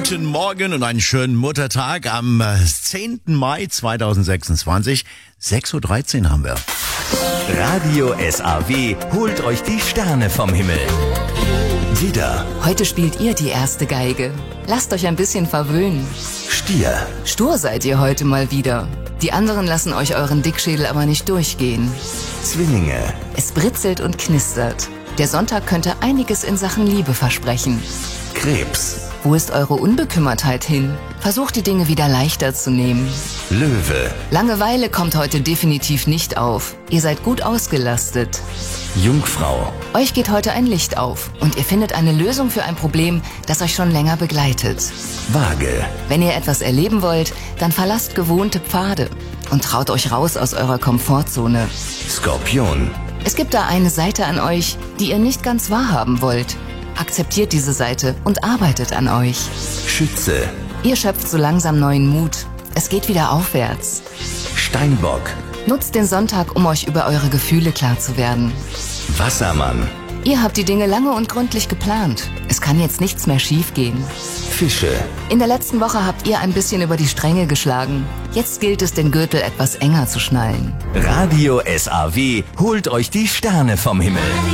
Guten Morgen und einen schönen Muttertag am 10. Mai 2026. 6.13 Uhr haben wir. Radio SAW holt euch die Sterne vom Himmel. Widder, Heute spielt ihr die erste Geige. Lasst euch ein bisschen verwöhnen. Stier, Stur seid ihr heute mal wieder. Die anderen lassen euch euren Dickschädel aber nicht durchgehen. Zwillinge, Es britzelt und knistert. Der Sonntag könnte einiges in Sachen Liebe versprechen. Krebs, Wo ist eure Unbekümmertheit hin? Versucht die Dinge wieder leichter zu nehmen. Löwe, Langeweile kommt heute definitiv nicht auf. Ihr seid gut ausgelastet. Jungfrau, Euch geht heute ein Licht auf und ihr findet eine Lösung für ein Problem, das euch schon länger begleitet. Waage, Wenn ihr etwas erleben wollt, dann verlasst gewohnte Pfade und traut euch raus aus eurer Komfortzone. Skorpion, Es gibt da eine Seite an euch, die ihr nicht ganz wahrhaben wollt. Akzeptiert diese Seite und arbeitet an euch. Schütze, Ihr schöpft so langsam neuen Mut. Es geht wieder aufwärts. Steinbock, Nutzt den Sonntag, um euch über eure Gefühle klar zu werden. Wassermann, Ihr habt die Dinge lange und gründlich geplant. Es kann jetzt nichts mehr schiefgehen. Fische, In der letzten Woche habt ihr ein bisschen über die Stränge geschlagen. Jetzt gilt es, den Gürtel etwas enger zu schnallen. Radio SAW holt euch die Sterne vom Himmel.